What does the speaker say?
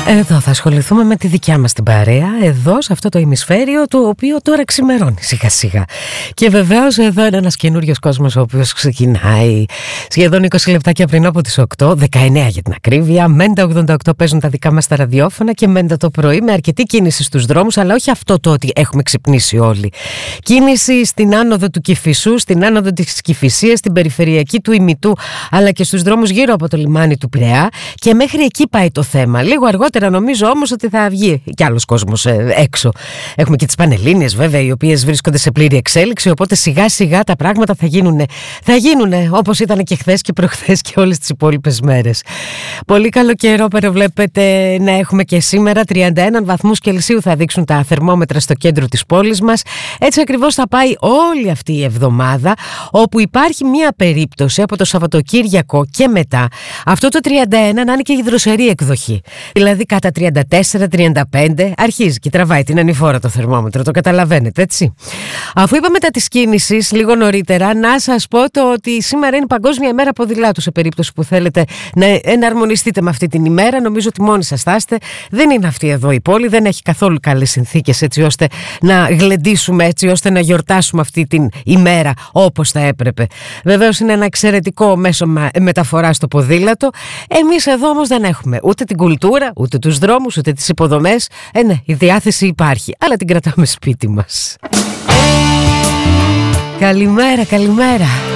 Εδώ θα ασχοληθούμε με τη δικιά μας την παρέα, εδώ σε αυτό το ημισφαίριο, το οποίο τώρα ξημερώνει σιγά σιγά. Και βεβαίως εδώ είναι ένας καινούριος κόσμος, ο οποίος ξεκινάει σχεδόν 20 λεπτάκια πριν από τις 8, 19 για την ακρίβεια. Μέντα 88 παίζουν τα δικά μας τα ραδιόφωνα και μέντα το πρωί με αρκετή κίνηση στους δρόμους, αλλά όχι αυτό το ότι έχουμε ξυπνήσει όλοι. Κίνηση στην άνοδο του Κηφισού, στην άνοδο της Κηφισίας, στην περιφερειακή του Ημιτού, αλλά και στους δρόμους γύρω από το λιμάνι του Πειραιά, και μέχρι εκεί πάει το θέμα. Λίγο αργότερα νομίζω όμως ότι θα βγει κι άλλος κόσμος έξω. Έχουμε και τις Πανελλήνιες βέβαια, οι οποίες βρίσκονται σε πλήρη εξέλιξη, οπότε σιγά σιγά τα πράγματα θα γίνουνε όπως ήταν και χθες και προχθές και όλες τις υπόλοιπες μέρες. Πολύ καλό καιρό προβλέπετε να έχουμε και σήμερα. 31 βαθμούς Κελσίου θα δείξουν τα θερμόμετρα στο κέντρο της πόλης μας. Έτσι ακριβώς θα πάει όλη αυτή η εβδομάδα, όπου υπάρχει μια περίπτωση από το Σαββατοκύριακο και μετά αυτό το 31 να είναι και η δροσερή εκδοχή. Δηλαδή κατά 34-35 αρχίζει και τραβάει την ανηφόρα το θερμόμετρο, το καταλαβαίνετε, έτσι. Αφού είπαμε τα της κίνησης λίγο νωρίτερα, να σας πω το ότι σήμερα είναι Παγκόσμια ημέρα ποδηλάτου, σε περίπτωση που θέλετε να εναρμονιστείτε με αυτή την ημέρα. Νομίζω ότι μόνοι σας θα είστε. Δεν είναι αυτή εδώ η πόλη, δεν έχει καθόλου καλές συνθήκες έτσι ώστε να γλεντήσουμε, έτσι ώστε να γιορτάσουμε αυτή την ημέρα όπως θα έπρεπε. Βεβαίως είναι ένα εξαιρετικό μέσο μεταφοράς το ποδήλατο. Εμείς εδώ όμως δεν έχουμε ούτε την κουλτούρα, ούτε τους δρόμους, ούτε τις υποδομές. Ναι, η διάθεση υπάρχει, αλλά την κρατάμε σπίτι μας. Καλημέρα, καλημέρα.